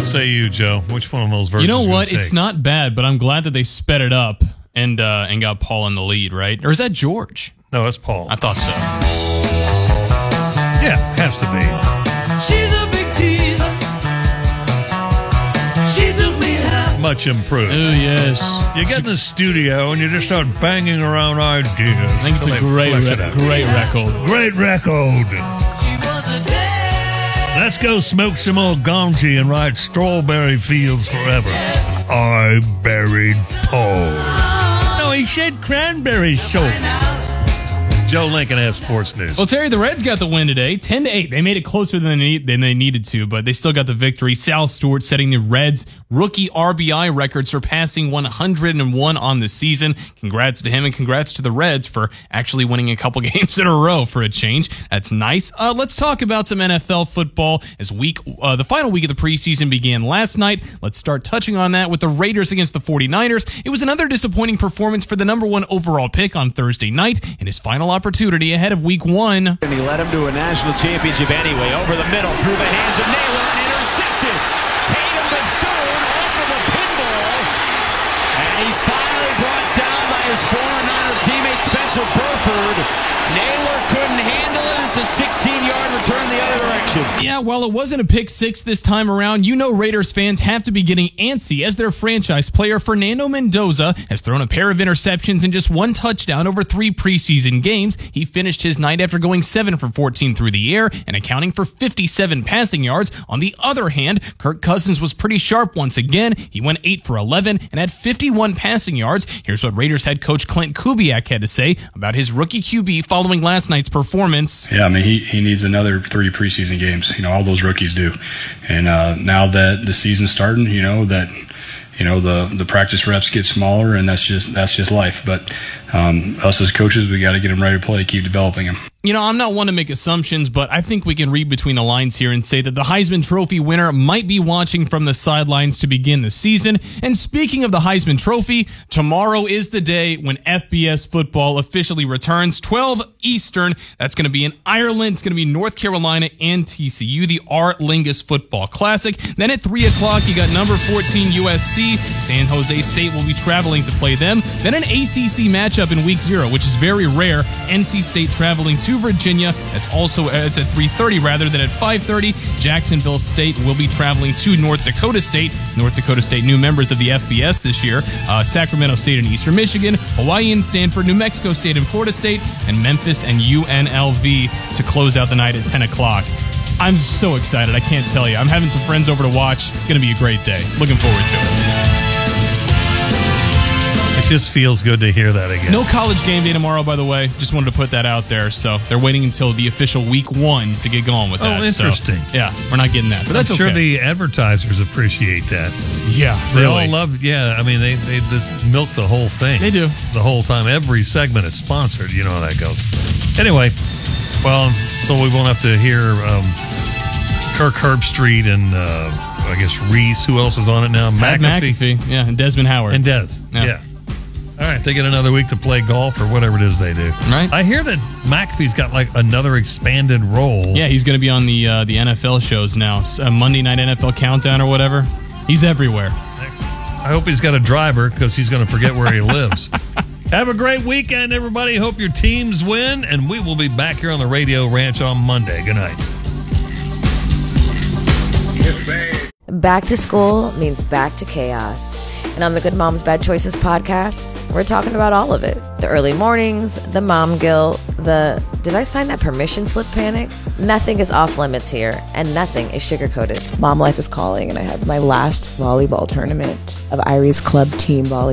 say you, Joe? Which one of those versions? You know what? It's not bad, but I'm glad that they sped it up and got Paul in the lead, right? Or is that George? No, it's Paul. I thought so. Yeah, has to be. She's a big teaser. She took me out. Much improved. Oh, yes. You get in the studio and you just start banging around ideas. I think it's a great record. Great record. She was a day. Let's go smoke some more Gonti and ride Strawberry Fields forever. I buried Paul. No, he said cranberry sauce. Joe Lincoln has sports news. Well, Terry, the Reds got the win today, 10-8. They made it closer than they needed to, but they still got the victory. Sal Stewart setting the Reds' rookie RBI record, surpassing 101 on the season. Congrats to him, and congrats to the Reds for actually winning a couple games in a row for a change. That's nice. Let's talk about some NFL football as the final week of the preseason began last night. Let's start touching on that with the Raiders against the 49ers. It was another disappointing performance for the number one overall pick on Thursday night in his final opportunity ahead of week 1. And he led him to a national championship anyway. Over the middle, through the hands of Naylor, and intercepted. Tatum Bethune off of the pinball. And he's finally brought down by his former Niner teammate Spencer Burford. Naylor couldn't handle it. It's a 16-yard return the other direction. Yeah, while it wasn't a pick six this time around, Raiders fans have to be getting antsy as their franchise player Fernando Mendoza has thrown a pair of interceptions and just one touchdown over 3 preseason games. He finished his night after going 7 for 14 through the air and accounting for 57 passing yards. On the other hand, Kirk Cousins was pretty sharp once again. He went 8 for 11 and had 51 passing yards. Here's what Raiders head coach Clint Kubiak had to say about his rookie QB following last night's performance. Yeah, I mean, he needs another 3 preseason games. All those rookies do. And now that the season's starting, the practice reps get smaller, and that's just life. But us as coaches, we got to get them ready to play, keep developing them. I'm not one to make assumptions, but I think we can read between the lines here and say that the Heisman Trophy winner might be watching from the sidelines to begin the season. And speaking of the Heisman Trophy, tomorrow is the day when FBS football officially returns, 12 Eastern. That's going to be in Ireland. It's going to be North Carolina and TCU, the Art Lingus Football Classic. Then at 3 o'clock, you got number 14 USC. San Jose State will be traveling to play them. Then an ACC matchup in week 0, which is very rare. NC State traveling to Virginia. It's at 3:30 rather than at 5:30. Jacksonville State will be traveling to North Dakota State. North Dakota State, new members of the FBS this year. Sacramento State and Eastern Michigan, Hawaii and Stanford, New Mexico State and Florida State, and Memphis and UNLV to close out the night at 10 o'clock. I'm so excited. I can't tell you. I'm having some friends over to watch. It's going to be a great day. Looking forward to it. It just feels good to hear that again. No college game day tomorrow, by the way. Just wanted to put that out there. So they're waiting until the official week 1 to get going with that. Oh, interesting. So, yeah, we're not getting that, but that's okay. I'm sure the advertisers appreciate that. Yeah, they really. all love. Yeah, I mean, they just milk the whole thing. They do the whole time. Every segment is sponsored. You know how that goes. Anyway, well, so we won't have to hear Kirk Herbstreit and I guess Reese. Who else is on it now? McAfee. Yeah, and Desmond Howard. And Des. Yeah. All right, they get another week to play golf or whatever it is they do. Right. I hear that McAfee's got like another expanded role. Yeah, he's going to be on the NFL shows now. Monday Night NFL Countdown or whatever. He's everywhere. I hope he's got a driver because he's going to forget where he lives. Have a great weekend, everybody. Hope your teams win, and we will be back here on the Radio Ranch on Monday. Good night. Back to school means back to chaos. And on the Good Moms Bad Choices podcast, we're talking about all of it. The early mornings, the mom guilt, the did I sign that permission slip panic? Nothing is off limits here, and nothing is sugar-coated. Mom life is calling, and I have my last volleyball tournament of Irie's club team volleyball.